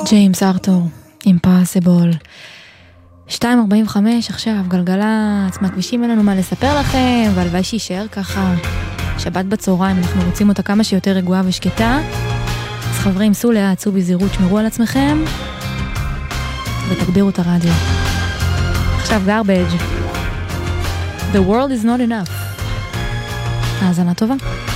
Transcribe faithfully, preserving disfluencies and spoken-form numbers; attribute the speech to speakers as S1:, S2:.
S1: ג'יימס ארתור, Impossible. שתיים ארבעים וחמש עכשיו, גלגלצ, מהכבישים אין לנו מה לספר לכם, והלוואי שישאר ככה. שבת בצהריים, אנחנו רוצים אותה כמה שיותר רגועה ושקטה. אז חברים, סעו לאט, סעו בזהירות, שמרו על עצמכם, ותגבירו את הרדיו. עכשיו garbage. The world is not enough. האזנה טובה.